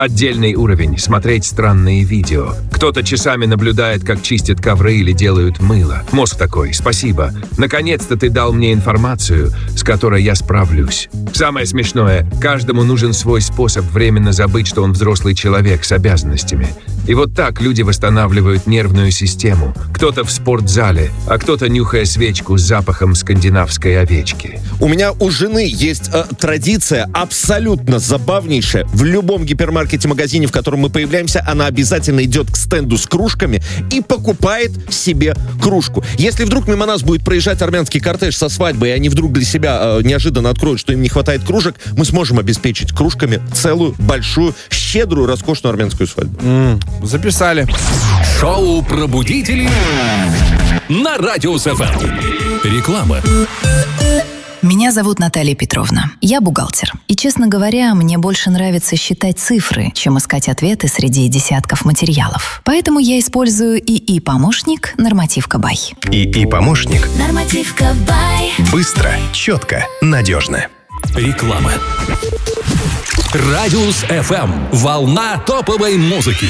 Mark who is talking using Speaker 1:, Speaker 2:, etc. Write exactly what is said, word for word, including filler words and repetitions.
Speaker 1: Отдельный уровень – смотреть странные видео. Кто-то часами наблюдает, как чистят ковры или делают мыло. Мозг такой: спасибо. Наконец-то ты дал мне информацию, с которой я справлюсь. Самое смешное – каждому нужен свой способ временно забыть, что он взрослый человек с обязанностями. И вот так люди восстанавливают нервную систему. Кто-то в спортзале, а кто-то нюхая свечку с запахом скандинавской овечки.
Speaker 2: У меня у жены есть э, традиция абсолютно забавнейшая. В любом гипермаркете-магазине, в котором мы появляемся, она обязательно идет к стенду с кружками и покупает себе кружку. Если вдруг мимо нас будет проезжать армянский кортеж со свадьбой, и они вдруг для себя э, неожиданно откроют, что им не хватает кружек, мы сможем обеспечить кружками целую, большую, щедрую, роскошную армянскую свадьбу.
Speaker 3: Mm, записали.
Speaker 4: Шоу «Пробудители» на Радио СФМ. Реклама.
Speaker 5: Меня зовут Наталья Петровна. Я бухгалтер. И, честно говоря, мне больше нравится считать цифры, чем искать ответы среди десятков материалов. Поэтому я использую ИИ-помощник «Нормативка Бай».
Speaker 6: ИИ-помощник.
Speaker 7: Нормативка Бай.
Speaker 6: Быстро, четко, надежно.
Speaker 4: Реклама. Радиус ФМ. Волна топовой музыки.